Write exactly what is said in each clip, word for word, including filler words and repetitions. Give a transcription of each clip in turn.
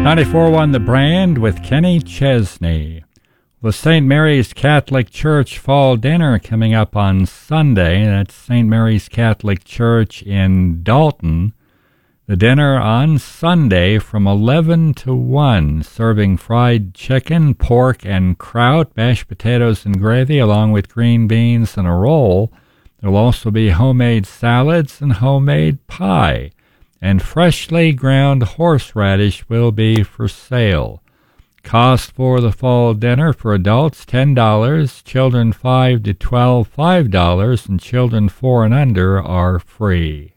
ninety-four one The Brand with Kenny Chesney. The Saint Mary's Catholic Church Fall Dinner coming up on Sunday. That's Saint Mary's Catholic Church in Dalton. The dinner on Sunday from eleven to one, serving fried chicken, pork, and kraut, mashed potatoes and gravy, along with green beans and a roll. There will also be homemade salads and homemade pie, and freshly ground horseradish will be for sale. Cost for the fall dinner for adults, ten dollars, children five to twelve, five dollars, and children four and under are free.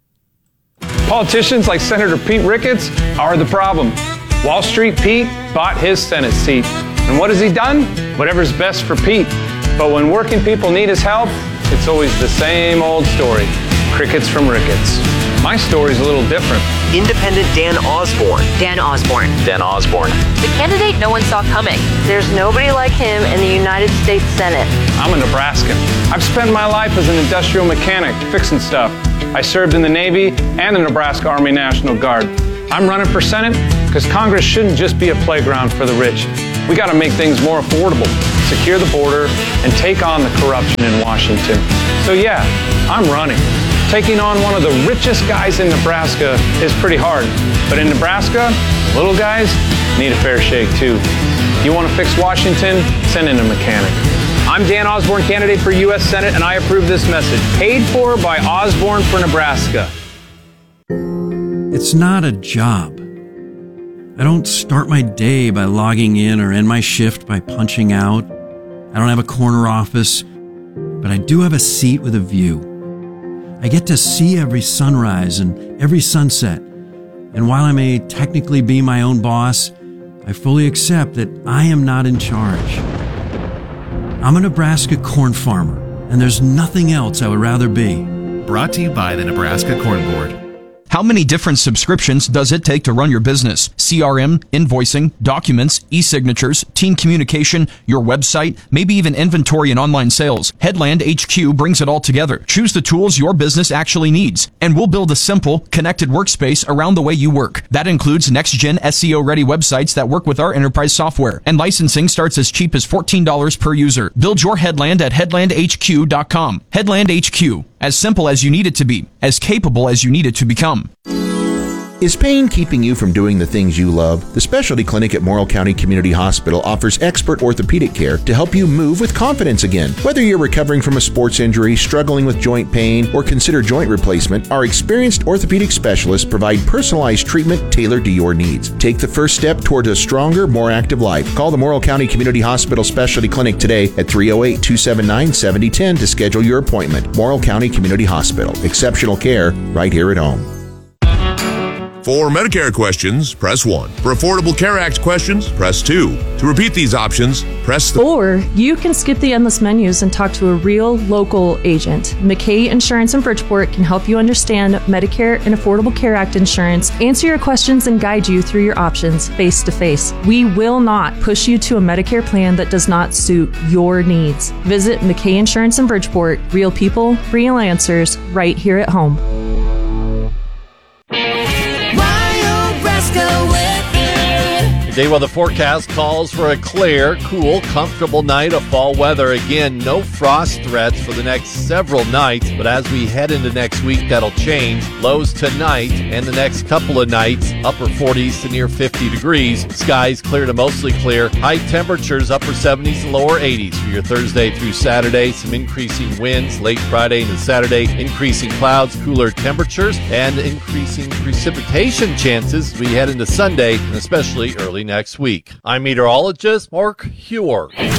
Politicians like Senator Pete Ricketts are the problem. Wall Street Pete bought his Senate seat. And what has he done? Whatever's best for Pete. But when working people need his help, it's always the same old story. Crickets from Ricketts. My story's a little different. Independent Dan Osborne. Dan Osborne. Dan Osborne. The candidate no one saw coming. There's nobody like him in the United States Senate. I'm a Nebraskan. I've spent my life as an industrial mechanic, fixing stuff. I served in the Navy and the Nebraska Army National Guard. I'm running for Senate because Congress shouldn't just be a playground for the rich. We got to make things more affordable, secure the border, and take on the corruption in Washington. So yeah, I'm running. Taking on one of the richest guys in Nebraska is pretty hard. But in Nebraska, little guys need a fair shake too. You want to fix Washington? Send in a mechanic. I'm Dan Osborne, candidate for U S Senate, and I approve this message. Paid for by Osborne for Nebraska. It's not a job. I don't start my day by logging in or end my shift by punching out. I don't have a corner office, but I do have a seat with a view. I get to see every sunrise and every sunset. And while I may technically be my own boss, I fully accept that I am not in charge. I'm a Nebraska corn farmer, and there's nothing else I would rather be. Brought to you by the Nebraska Corn Board. How many different subscriptions does it take to run your business? C R M, invoicing, documents, e-signatures, team communication, your website, maybe even inventory and online sales. Headland H Q brings it all together. Choose the tools your business actually needs, and we'll build a simple, connected workspace around the way you work. That includes next-gen S E O-ready websites that work with our enterprise software, and licensing starts as cheap as fourteen dollars per user. Build your Headland at headland h q dot com. Headland H Q. As simple as you need it to be, as capable as you need it to become. Is pain keeping you from doing the things you love? The Specialty Clinic at Morrill County Community Hospital offers expert orthopedic care to help you move with confidence again. Whether you're recovering from a sports injury, struggling with joint pain, or consider joint replacement, our experienced orthopedic specialists provide personalized treatment tailored to your needs. Take the first step towards a stronger, more active life. Call the Morrill County Community Hospital Specialty Clinic today at three oh eight, two seven nine, seven oh one oh to schedule your appointment. Morrill County Community Hospital. Exceptional care right here at home. For Medicare questions, press one. For Affordable Care Act questions, press two. To repeat these options, press the... Or you can skip the endless menus and talk to a real local agent. McKay Insurance in Bridgeport can help you understand Medicare and Affordable Care Act insurance, answer your questions, and guide you through your options face to face. We will not push you to a Medicare plan that does not suit your needs. Visit McKay Insurance in Bridgeport. Real people, real answers, right here at home. Today, while the forecast calls for a clear, cool, comfortable night of fall weather. Again, no frost threats for the next several nights, but as we head into next week, that'll change. Lows tonight and the next couple of nights, upper forties to near fifty degrees. Skies clear to mostly clear. High temperatures, upper seventies to lower eighties for your Thursday through Saturday. Some increasing winds late Friday into Saturday. Increasing clouds, cooler temperatures, and increasing precipitation chances as we head into Sunday, and especially early next week. I'm meteorologist Mark Huard.